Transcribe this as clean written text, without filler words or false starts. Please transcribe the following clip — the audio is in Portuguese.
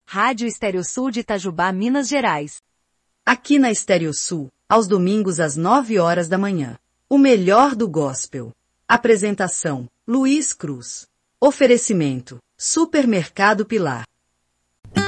Rádio Estéreo-Sul de Itajubá, Minas Gerais. Aqui na Estéreo-Sul, aos domingos às 9 horas da manhã. O melhor do gospel. Apresentação, Luiz Cruz. Oferecimento, Supermercado Pilar.